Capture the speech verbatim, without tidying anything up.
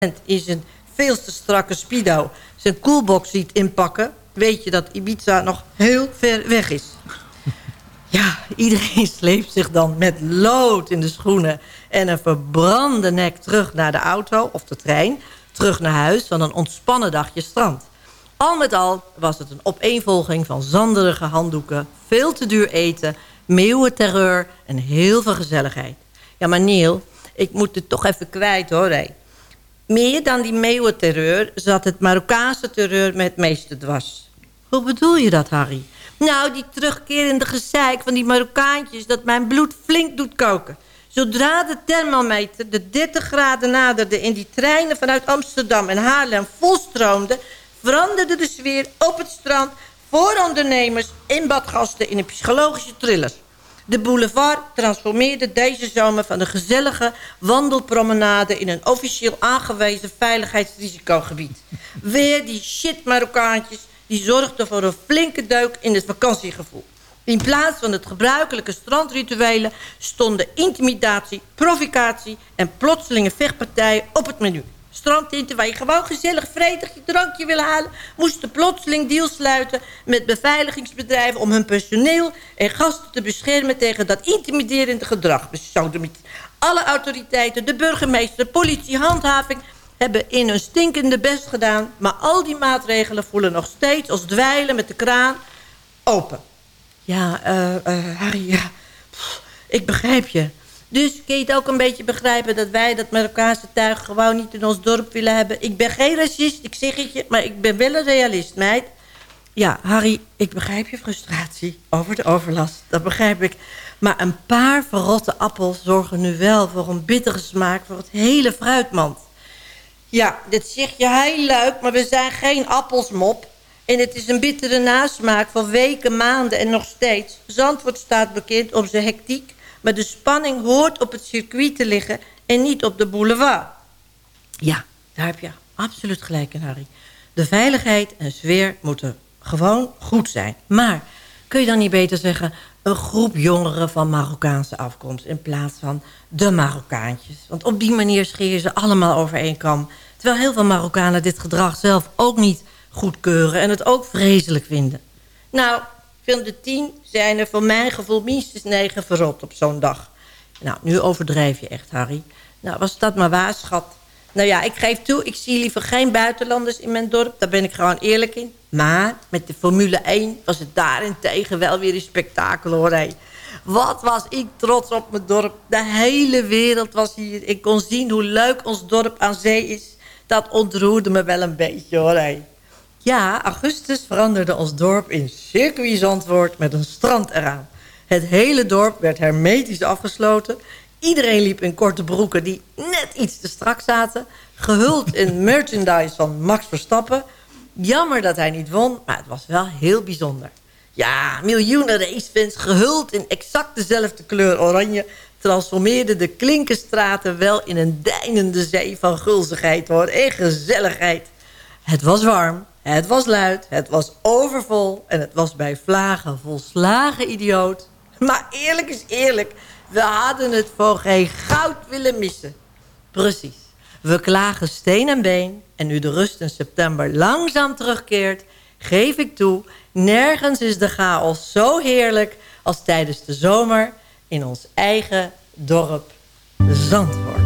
in zijn veel te strakke speedo zijn coolbox ziet inpakken, weet je dat Ibiza nog heel ver weg is. Ja, iedereen sleept zich dan met lood in de schoenen en een verbrande nek terug naar de auto of de trein, terug naar huis van een ontspannen dagje strand. Al met al was het een opeenvolging van zanderige handdoeken, veel te duur eten, meeuwenterreur en heel veel gezelligheid. Ja, maar Neil, ik moet het toch even kwijt hoor. Hé. Meer dan die meeuwenterreur zat het Marokkaanse terreur met het meeste dwars. Hoe bedoel je dat, Harry? Nou, die terugkerende gezeik van die Marokkaantjes dat mijn bloed flink doet koken. Zodra de thermometer de dertig graden naderde in die treinen vanuit Amsterdam en Haarlem volstroomde, veranderde de sfeer op het strand voor ondernemers en badgasten in een psychologische thriller. De boulevard transformeerde deze zomer van een gezellige wandelpromenade in een officieel aangewezen veiligheidsrisicogebied. Weer die shit Marokkaantjes die zorgden voor een flinke deuk in het vakantiegevoel. In plaats van het gebruikelijke strandrituelen stonden intimidatie, provocatie en plotselinge vechtpartijen op het menu. Strandtinten waar je gewoon gezellig vredig je drankje wil halen, moesten plotseling deals sluiten met beveiligingsbedrijven om hun personeel en gasten te beschermen tegen dat intimiderende gedrag. Alle autoriteiten, de burgemeester, politie, handhaving hebben in hun stinkende best gedaan, maar al die maatregelen voelen nog steeds als dweilen met de kraan open. Ja, uh, uh, Harry, ja, Pff, ik begrijp je. Dus kun je het ook een beetje begrijpen dat wij dat Marokkaanse tuig gewoon niet in ons dorp willen hebben. Ik ben geen racist, ik zeg het je, maar ik ben wel een realist, meid. Ja, Harry, ik begrijp je frustratie over de overlast, dat begrijp ik. Maar een paar verrotte appels zorgen nu wel voor een bittere smaak voor het hele fruitmand. Ja, dit zeg je heel leuk, maar we zijn geen appelsmop. En het is een bittere nasmaak van weken, maanden en nog steeds. Zandvoort staat bekend om zijn hectiek, maar de spanning hoort op het circuit te liggen en niet op de boulevard. Ja, daar heb je absoluut gelijk in, Harry. De veiligheid en sfeer moeten gewoon goed zijn. Maar kun je dan niet beter zeggen een groep jongeren van Marokkaanse afkomst in plaats van de Marokkaantjes? Want op die manier scheer je ze allemaal over één kam. Terwijl heel veel Marokkanen dit gedrag zelf ook niet goedkeuren en het ook vreselijk vinden. Nou, van de tien zijn er voor mijn gevoel minstens negen verrot op zo'n dag. Nou, nu overdrijf je echt, Harry. Nou, was dat maar waar, schat. Nou ja, ik geef toe, ik zie liever geen buitenlanders in mijn dorp. Daar ben ik gewoon eerlijk in. Maar met de Formule één was het daarentegen wel weer een spektakel, hoor. Hé. Wat was ik trots op mijn dorp. De hele wereld was hier. Ik kon zien hoe leuk ons dorp aan zee is. Dat ontroerde me wel een beetje, hoor. Hé. Ja, augustus veranderde ons dorp in Circuit Zandvoort met een strand eraan. Het hele dorp werd hermetisch afgesloten. Iedereen liep in korte broeken die net iets te strak zaten. Gehuld in merchandise van Max Verstappen. Jammer dat hij niet won, maar het was wel heel bijzonder. Ja, miljoenen racefans gehuld in exact dezelfde kleur oranje transformeerden de Klinkenstraten wel in een deinende zee van gulzigheid, hoor, en gezelligheid. Het was warm, het was luid, het was overvol en het was bij vlagen volslagen idioot. Maar eerlijk is eerlijk, we hadden het voor geen goud willen missen. Precies. We klagen steen en been en nu de rust in september langzaam terugkeert, geef ik toe, nergens is de chaos zo heerlijk als tijdens de zomer in ons eigen dorp Zandvoort.